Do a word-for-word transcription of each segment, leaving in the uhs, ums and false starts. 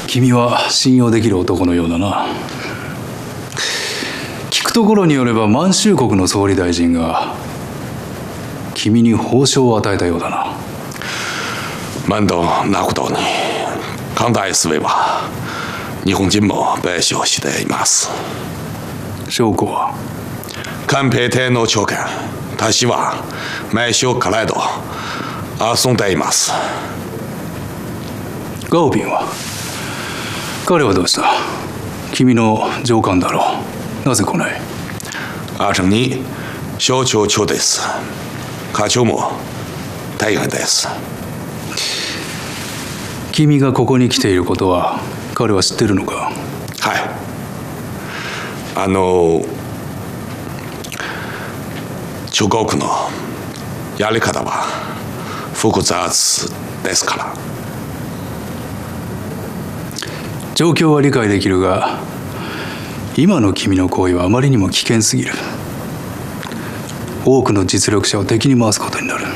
君は信用できる男のようだな。聞くところによれば満州国の総理大臣が君に褒章を与えたようだな。 面倒なことに寛大すれば日本人も弁償しています。 証拠は？ 憲兵隊の長官たちは名称からと遊んでいます。 ガオピンは？彼はどうした？君の上官だろう。なぜ来ない？ 阿成に省庁長です。課長も大変です。 君がここに来ていることは彼は知ってるのか？ はい。あの中国のやり方は複雑ですから。 状況は理解できるが、今の君の行為はあまりにも危険すぎる。多くの実力者を敵に回すことになる。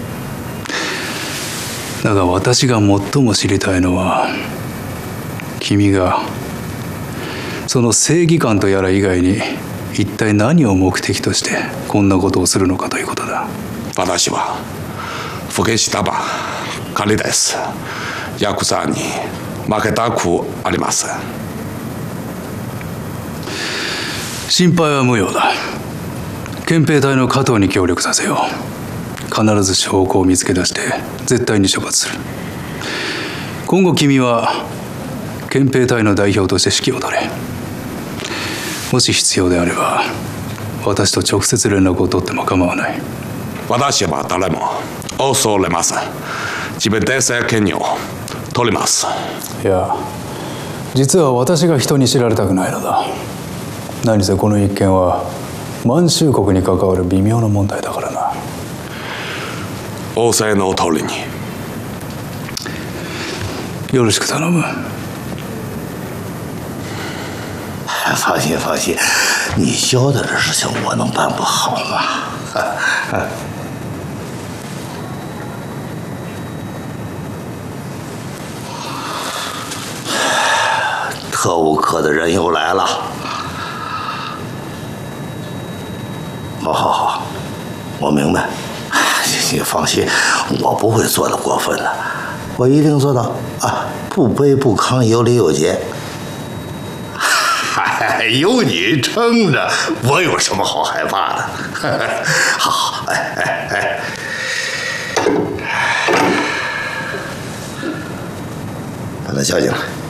だが私が最も知りたいのは、君がその正義感とやら以外に一体何を目的としてこんなことをするのかということだ。 私は不義したばかりです。ヤクザに負けたくありません。 心配は無用だ。憲兵隊の加藤に協力させよう。必ず証拠を見つけ出して絶対に処罰する。今後君は憲兵隊の代表として指揮を執れ。もし必要であれば私と直接連絡を取っても構わない。 私は誰も恐れません。自分で責任を取ります。 いや、実は私が人に知られたくないのだ。何せこの一件は満州国に関わる微妙な問題だからな。 仰せの通りによろしく頼む。 放心放心，你交代的事情我能办不好吗？特务科的人又来了。好好好，我明白。你你放心，我不会做的过分的，我一定做到啊，不卑不亢，有礼有节。嗨，有你撑着，我有什么好害怕的？好好，哎哎哎，把他叫进来。